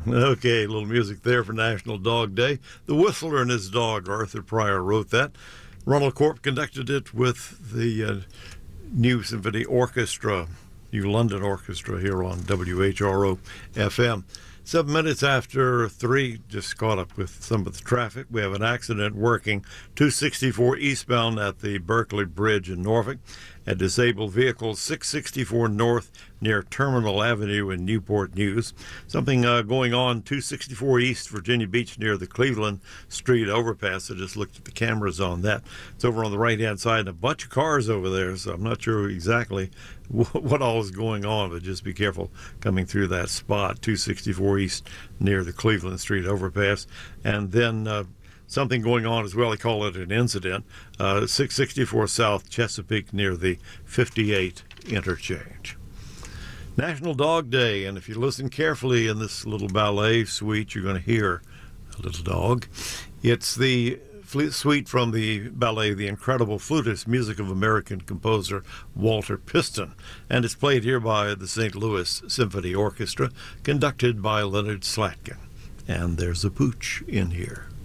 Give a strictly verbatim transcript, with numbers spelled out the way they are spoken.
Okay, a little music there for National Dog Day. The Whistler and His Dog, Arthur Pryor wrote that. Ronald Corp conducted it with the uh, New Symphony Orchestra, New London Orchestra here on W H R O F M. Seven minutes after three, just caught up with some of the traffic. We have an accident working two sixty-four eastbound at the Berkeley Bridge in Norfolk. A disabled vehicle six sixty-four north near Terminal Avenue in Newport News. Something uh, going on two sixty-four east, Virginia Beach, near the Cleveland Street overpass. I just looked at the cameras on that. It's over on the right-hand side, and a bunch of cars over there, so I'm not sure exactly what all is going on, but just be careful coming through that spot, two sixty-four east near the Cleveland Street overpass. And then uh, something going on as well, they call it an incident, uh, six sixty-four South Chesapeake near the fifty-eight interchange. National Dog Day, and if you listen carefully in this little ballet suite, you're going to hear a little dog. It's the suite from the ballet The Incredible Flutist, music of American composer Walter Piston, and it's played here by the Saint Louis Symphony Orchestra, conducted by Leonard Slatkin. And there's a pooch in here.